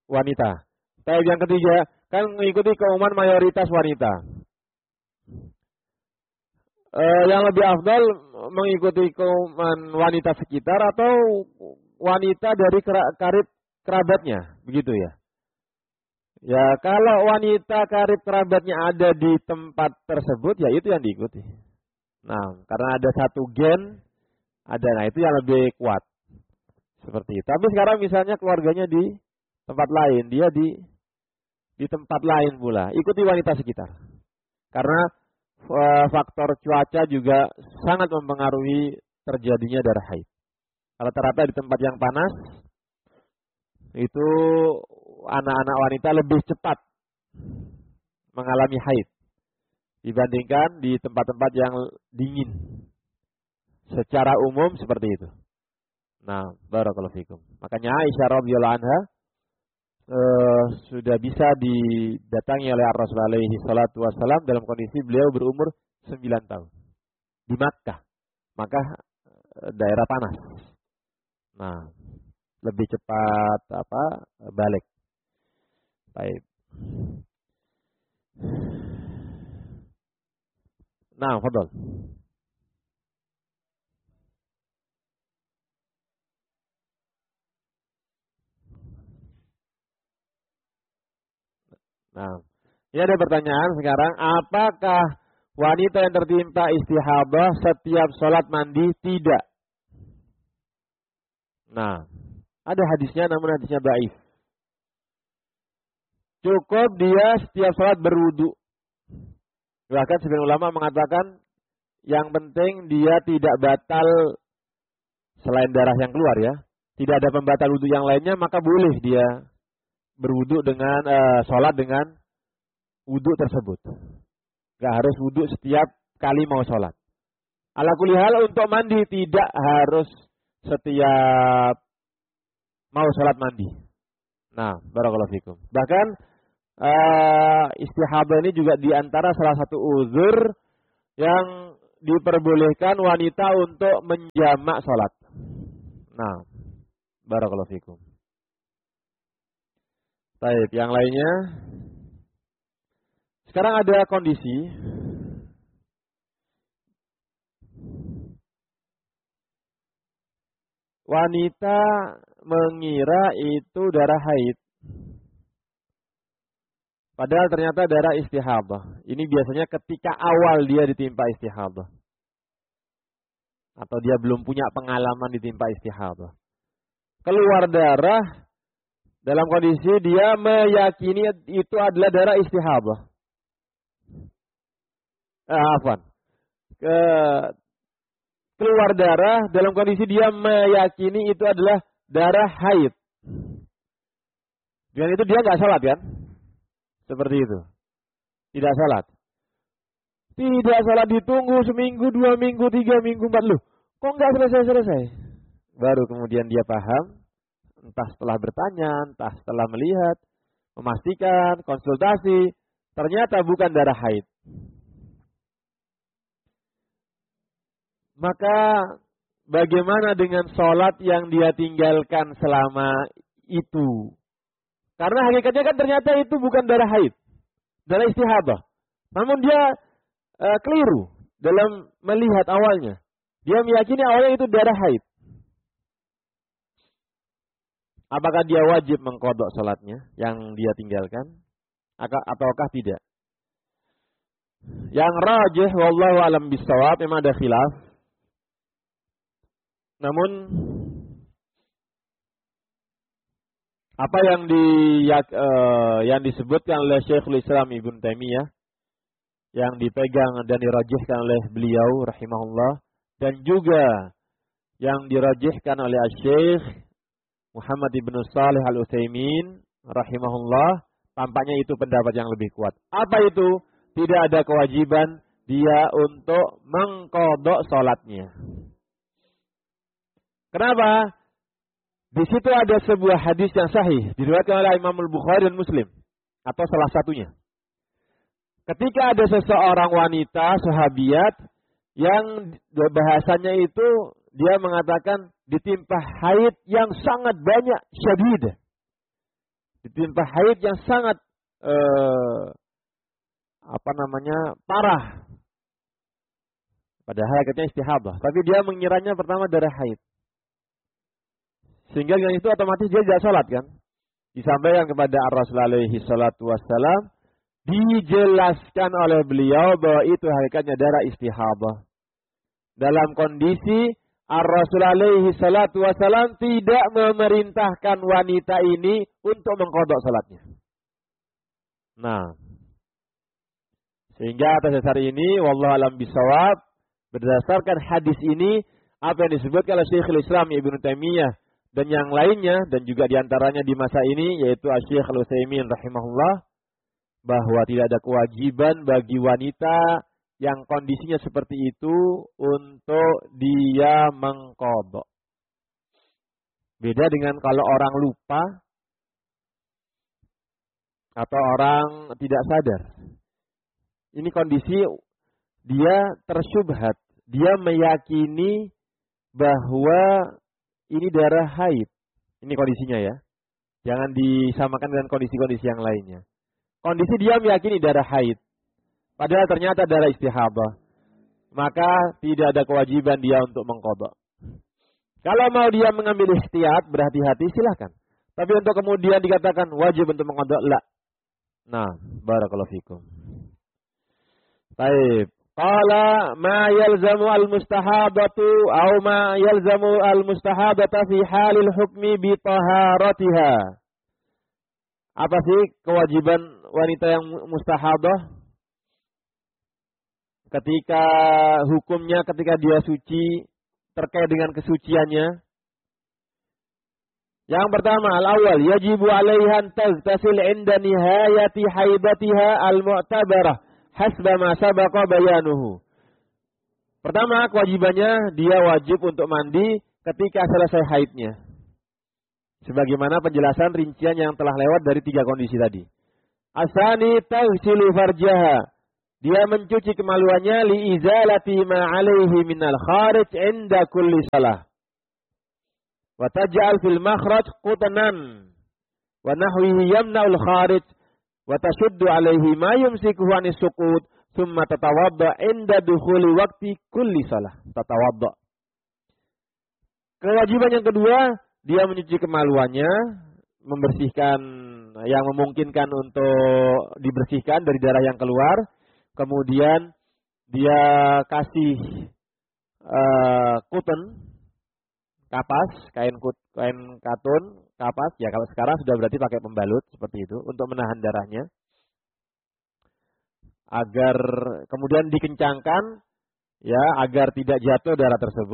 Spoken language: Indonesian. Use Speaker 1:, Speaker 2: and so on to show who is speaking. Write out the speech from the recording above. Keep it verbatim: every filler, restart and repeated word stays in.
Speaker 1: wanita. Tapi yang ketiga, kan mengikuti keumuman mayoritas wanita. E, yang lebih afdal mengikuti keumuman wanita sekitar atau wanita dari karib kerabatnya, begitu ya. Ya, kalau wanita karib kerabatnya ada di tempat tersebut, ya itu yang diikuti. Nah, karena ada satu gen, ada, nah itu yang lebih kuat. Seperti itu. Tapi sekarang misalnya keluarganya di tempat lain, dia di di tempat lain pula, ikuti wanita sekitar. Karena e, faktor cuaca juga sangat mempengaruhi terjadinya darah haid. Kalau ternyata di tempat yang panas, itu anak-anak wanita lebih cepat mengalami haid dibandingkan di tempat-tempat yang dingin. Secara umum seperti itu. Nah, barakallahu fikum. Makanya Aisyah radhiyallahu anha Uh, sudah bisa didatangi oleh Rasulullah alaihi salatu wassalam dalam kondisi beliau berumur sembilan tahun di Makkah, maka uh, daerah panas. Nah, lebih cepat apa balik. Baik. Nah, fadhol. Nah, ini ada pertanyaan sekarang, apakah wanita yang tertimpa istihadah setiap sholat mandi? Tidak. Nah, ada hadisnya namun hadisnya dhaif. Cukup dia setiap sholat berwudu. Bahkan sebagian ulama mengatakan yang penting dia tidak batal selain darah yang keluar ya. Tidak ada pembatal wudu yang lainnya, maka boleh dia berwudu dengan uh, sholat dengan wudu tersebut. Gak harus wudu setiap kali mau sholat. Ala kulli hal untuk mandi tidak harus setiap mau sholat mandi. Nah, barakallahu fikum. Bahkan uh, istihadah ini juga diantara salah satu uzur yang diperbolehkan wanita untuk menjamak sholat. Nah, barakallahu fikum. Baik, yang lainnya. Sekarang ada kondisi wanita mengira itu darah haid. Padahal ternyata darah istihadah. Ini biasanya ketika awal dia ditimpa istihadah. Atau dia belum punya pengalaman ditimpa istihadah. Keluar darah dalam kondisi dia meyakini itu adalah darah istihadah. Eh, afwan. Ke, keluar darah dalam kondisi dia meyakini itu adalah darah haid. Dengan itu dia nggak salat kan? Seperti itu. Tidak salat. Tidak salat ditunggu seminggu, dua minggu, tiga minggu, empat. Loh, kok nggak selesai-selesai? Baru kemudian dia paham. Entah setelah bertanya, entah setelah melihat, memastikan, konsultasi, ternyata bukan darah haid. Maka bagaimana dengan sholat yang dia tinggalkan selama itu? Karena hakikatnya kan ternyata itu bukan darah haid, darah istihadah. Namun dia e, keliru dalam melihat awalnya. Dia meyakini awalnya itu darah haid. Apakah dia wajib mengqadha salatnya yang dia tinggalkan ataukah tidak? Yang rajih wallahu alam bisawab, memang ada khilaf. Namun apa yang di uh, yang disebutkan oleh Syekhul Islam Ibnu Taimiyah, yang dipegang dan dirajihkan oleh beliau rahimahullah, dan juga yang dirajihkan oleh Syekh Muhammad ibnu Shalih al-Utsaimin rahimahullah, tampaknya itu pendapat yang lebih kuat. Apa itu? Tidak ada kewajiban dia untuk mengqadha salatnya. Kenapa? Di situ ada sebuah hadis yang sahih diriwayatkan oleh Imam Al-Bukhari dan Muslim, atau salah satunya. Ketika ada seseorang wanita sahabiat yang bahasanya itu dia mengatakan ditimpa haid yang sangat banyak, syadid. ditimpa haid yang sangat eh, apa namanya parah. Padahal hakikatnya istihadah, tapi dia mengiranya pertama darah haid. Sehingga dengan itu otomatis dia tidak sholat kan? Disampaikan kepada Ar-Rasul alaihi salatu wassalam, dijelaskan oleh beliau bahwa itu hakikatnya darah istihadah. Dalam kondisi Ar-Rasul alaihi salatu wassalam tidak memerintahkan wanita ini untuk mengqadha salatnya. Nah, sehingga atas dasar ini wallahu alam bisawab, berdasarkan hadis ini apa yang disebutkan oleh Syekhul Islam Ibnu Taimiyah dan yang lainnya, dan juga diantaranya di masa ini yaitu Syekh Al-Utsaimin rahimahullah, bahwa tidak ada kewajiban bagi wanita yang kondisinya seperti itu untuk dia mengqadha. Beda dengan kalau orang lupa atau orang tidak sadar. Ini kondisi dia tersyubhat, dia meyakini bahwa ini darah haid. Ini kondisinya ya. Jangan disamakan dengan kondisi-kondisi yang lainnya. Kondisi dia meyakini darah haid, padahal ternyata darah istihadah. Maka tidak ada kewajiban dia untuk mengqadha. Kalau mau dia mengambil ihtiyat, berhati-hati silahkan. Tapi untuk kemudian dikatakan wajib untuk mengqadha, la. Nah, barakallahu fikum. Baik. Qala ma yalzamu al-mustahabatu aw ma yalzamu al-mustahabata fi halil hukmi bi taharatiha. Apa sih kewajiban wanita yang mustahadah? Ketika hukumnya ketika dia suci terkait dengan kesuciannya. Yang pertama, al-awwal yajibu 'alaiha an taghtasil 'inda nihayati haidatiha al-mu'tabarah hasba ma sabaqa bayanuhu. Pertama, kewajibannya dia wajib untuk mandi ketika selesai haidnya. Sebagaimana penjelasan rincian yang telah lewat dari tiga kondisi tadi. Asani taghsilu farjaha. Dia mencuci kemaluannya li izalati ma 'alaihi minal kharij 'inda kulli salah. Wa taj'al fil makhraj qutnan wa nahwihi yamna'ul kharij wa tashuddu 'alaihi ma yumsikuhu 'anis suqut thumma tatawadda 'inda dukhuli waqti kulli salah. Tatawadda. Kewajiban yang kedua, dia mencuci kemaluannya, membersihkan yang memungkinkan untuk dibersihkan dari darah yang keluar. Kemudian dia kasih uh, kuten, kapas, kain kut, kain katun, kapas. Ya kalau sekarang sudah berarti pakai pembalut seperti itu untuk menahan darahnya. Agar kemudian dikencangkan, ya agar tidak jatuh darah tersebut.